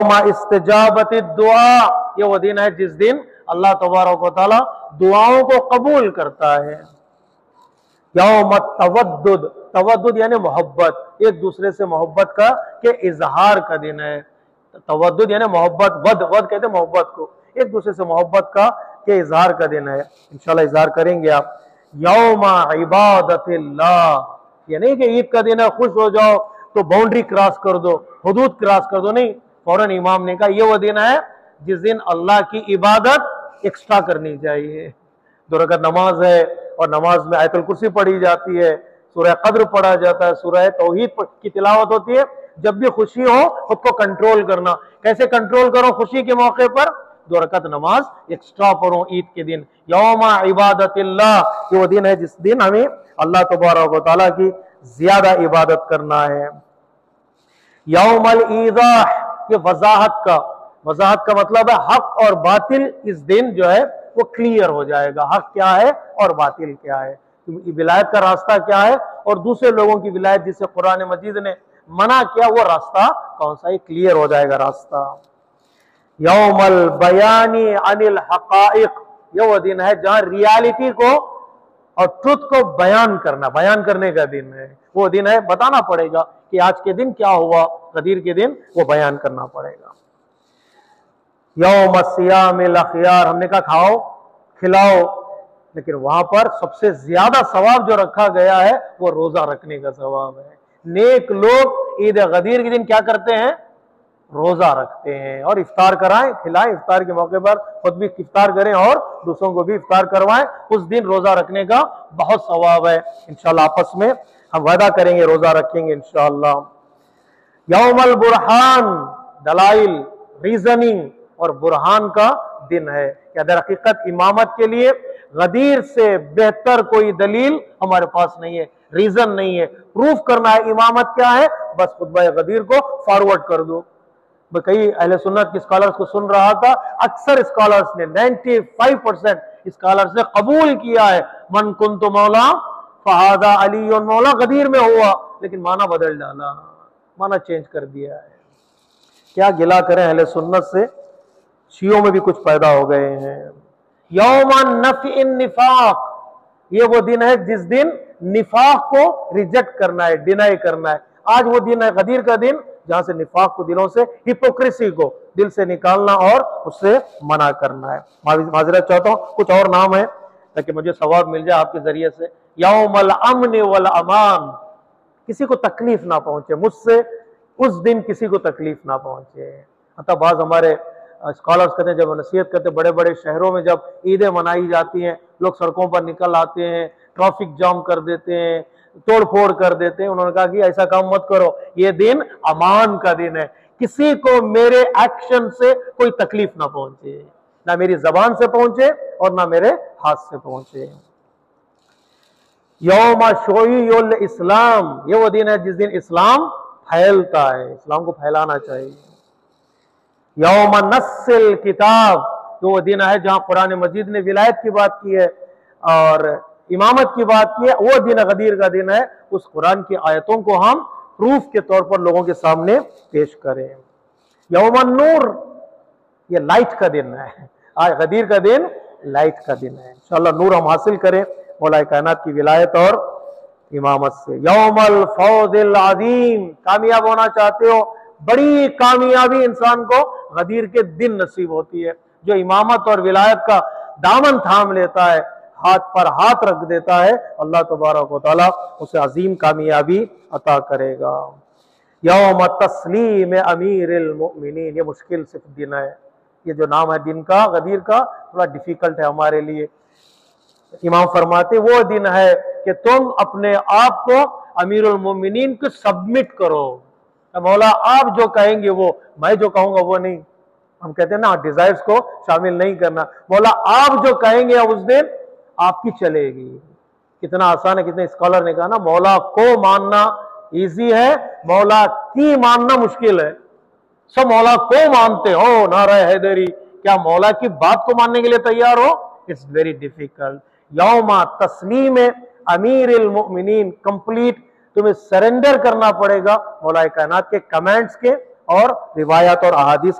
इस्तिजाबत दुआ, ये वो दिन है जिस दिन अल्लाह तबारक व तआला दुआओं को कबूल करता है। यौम तवद्दुद, तवद्दुद यानी मोहब्बत, एक दूसरे से मोहब्बत का के इजहार का दिन है। तवद्दुद यानी मोहब्बत, वद वद कहते हैं मोहब्बत को, एक दूसरे से मोहब्बत का के इजहार का दिन है। इंशाल्लाह इजहार करेंगे आप। यौम इबादतिल्लाह, ये नहीं कि ईद का दिन है खुश हो जाओ तो बाउंड्री क्रॉस कर दो, हुदूद क्रॉस कर दो, नहीं। फौरन इमाम ने कहा ये वो दिन है जिस दिन अल्लाह की इबादत एक्स्ट्रा करनी चाहिए। 2 रकात नमाज है और नमाज में आयतुल कुर्सी पढ़ी जाती है, सूरह कद्र पढ़ा जाता है, सूरह तौहीद की तिलावत होती है। जब भी खुशी हो खुद को कंट्रोल करना, कैसे कंट्रोल करो खुशी के मौके पर? 2 रकात नमाज एक्स्ट्रा पढ़ो ईद के दिन। यौम इबादतिल्लाह, ये वो दिन है जिस दिन हमें अल्लाह तबारक व तआला की ज्यादा इबादत करना है। यौमल ईज़ाह, ये वजाहत का मतलब है हक और बातिल इस दिन जो है वो क्लियर हो जाएगा, हक क्या है और बातिल क्या है, विलायत का रास्ता क्या है और दूसरे लोगों की विलायत जिसे कुरान मजीद ने मना किया वो रास्ता कौन सा है, क्लियर हो जाएगा रास्ता। यौमल बयानी अनिल हकाइक, ये वो दिन है जहां रियलिटी को और ट्रुथ को बयान करने का दिन है। वो दिन है बताना पड़ेगा कि आज के दिन क्या हुआ, गदीर के दिन वो बयान करना पड़ेगा। यौम सियामिल अखयार, हमने कहा खाओ खिलाओ, लेकिन वहां पर सबसे ज्यादा सवाब जो रखा गया है वो रोजा रखने का सवाब है। नेक लोग ईद गदीर के दिन क्या करते हैं? रोजा रखते हैं और इफ्तार कराएं, खिलाएं, इफ्तार के मौके पर खुद भी इफ्तार करें और दूसरों को भी इफ्तार करवाएं। उस दिन रोजा रखने का बहुत सवाब है। इंशाल्लाह आपस में हम वादा करेंगे रोजा रखेंगे इंशाल्लाह। यौमल बुरहान, दलाइल, रीजनिंग और बुरहान का दिन है। क्या दर हकीकत इमामत के लिए गदीर से बेहतर कोई दलील हमारे पास नहीं है, रीजन नहीं है। प्रूफ करना है इमामत क्या है, बस खुतबा गदीर को फॉरवर्ड कर दो। मैं कई अहले सुन्नत के स्कॉलर्स को सुन रहा था, अक्सर स्कॉलर्स ने 95% स्कॉलर्स ने कबूल किया है मन कुन्तु मौला फहादा अली और मौला गदीर में हुआ, लेकिन माना बदल डाला, माना चेंज कर दिया है। क्या गिला करें अहले सुन्नत से, शियों में भी कुछ पैदा हो गए हैं। यौमन नफ़िन निफाक, ये वो दिन है जिस दिन निफाक को रिजेक्ट करना है, डिनाई करना है। आज वो दिन है गदीर का दिन जहां से निफाक को दिलों से, हिपोक्रेसी को दिल से निकालना और उससे मना करना है। माजरत चाहता हूं, कुछ और नाम है ताकि मुझे सवाब मिल जाए आपके जरिए से। यौमल अमन वल अमान, किसी को तकलीफ ना पहुंचे मुझसे, उस दिन किसी को तकलीफ ना पहुंचे। अतः बाज हमारे स्कॉलर्स कहते हैं जब नसीहत करते बड़े बड़े शहरों में जब ईदें मनाई जाती हैं, लोग सड़कों पर निकल आते हैं, ट्रैफिक जाम कर देते हैं, तोड़ फोड़ कर देते हैं। उन्होंने कहा कि ऐसा काम मत करो, ये दिन अमान का दिन है, किसी को मेरे एक्शन से कोई तकलीफ ना पहुंचे, ना मेरी जबान से पहुंचे और ना मेरे हाथ से पहुंचे। यौम शोईउल इस्लाम, ये वो दिन है जिस दिन इस्लाम फैलता है, इस्लाम को फैलाना चाहिए। यौम नस्सिल किताब, तो वो दिन है जहां कुरान मजीद ने विलायत की बात की है और इमामत की बात की है। वो दिन गदीर का दिन है, उस कुरान की आयतों को हम प्रूफ के तौर पर लोगों के सामने पेश करें। यौमन नूर, ये लाइट का दिन है, आज गदीर का दिन लाइट का दिन है। इंशाअल्लाह नूर हम हासिल करें मौला कायनात की विलायत और इमामत से। यौमल फौजिल अज़ीम, कामयाब होना चाहते हो, बड़ी कामयाबी इंसान को गदीर के दिन नसीब होती है। जो इमामत और विलायत का दामन थाम लेता है, हाथ पर हाथ रख देता है, अल्लाह तबारक व तआला उसे अजीम कामयाबी अता करेगा। यौम तस्लीम अमीरुल मोमिनीन, ये मुश्किल सिर्फ दिन है, ये जो नाम है दिन का गदीर का थोड़ा डिफिकल्ट है हमारे लिए। इमाम फरमाते वो दिन है कि तुम अपने आप को अमीरुल मोमिनीन को सबमिट करो, मौला आप जो कहेंगे वो, मैं जो कहूंगा वो नहीं। हम कहते हैं ना डिजायर्स को शामिल नहीं करना, मौला आप जो कहेंगे उस दिन आपकी चलेगी। कितना आसान है, कितने स्कॉलर ने कहा ना मौला को मानना इजी है, मौला की मानना मुश्किल है। सब मौला को मानते हो, नारा हैदरी, क्या मौला की बात को मानने के लिए तैयार हो? It's very difficult. यौमा तस्लीम अमीरुल मोमिनीन, कंप्लीट तुम्हें सरेंडर करना पड़ेगा मौला कायनात के कमेंट्स के और रिवायत और अहादीस